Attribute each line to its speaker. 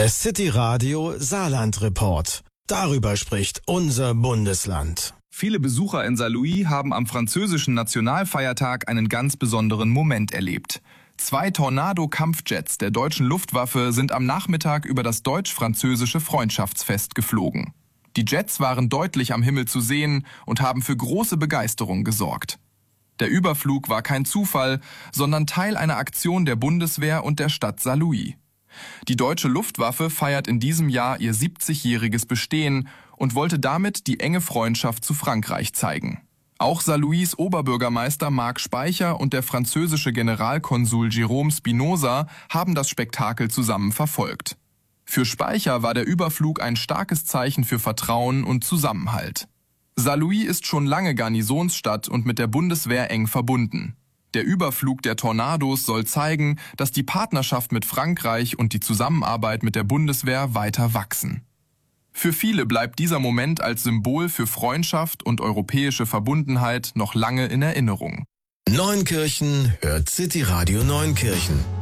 Speaker 1: Der City Radio Saarland Report. Darüber spricht unser Bundesland.
Speaker 2: Viele Besucher in Saarlouis haben am französischen Nationalfeiertag einen ganz besonderen Moment erlebt. 2 Tornado-Kampfjets der deutschen Luftwaffe sind am Nachmittag über das deutsch-französische Freundschaftsfest geflogen. Die Jets waren deutlich am Himmel zu sehen und haben für große Begeisterung gesorgt. Der Überflug war kein Zufall, sondern Teil einer Aktion der Bundeswehr und der Stadt Saarlouis. Die deutsche Luftwaffe feiert in diesem Jahr ihr 70-jähriges Bestehen und wollte damit die enge Freundschaft zu Frankreich zeigen. Auch Saarlouis Oberbürgermeister Marc Speicher und der französische Generalkonsul Jérôme Spinoza haben das Spektakel zusammen verfolgt. Für Speicher war der Überflug ein starkes Zeichen für Vertrauen und Zusammenhalt. Saarlouis ist schon lange Garnisonsstadt und mit der Bundeswehr eng verbunden. Der Überflug der Tornados soll zeigen, dass die Partnerschaft mit Frankreich und die Zusammenarbeit mit der Bundeswehr weiter wachsen. Für viele bleibt dieser Moment als Symbol für Freundschaft und europäische Verbundenheit noch lange in Erinnerung.
Speaker 1: Neunkirchen hört City Radio Neunkirchen.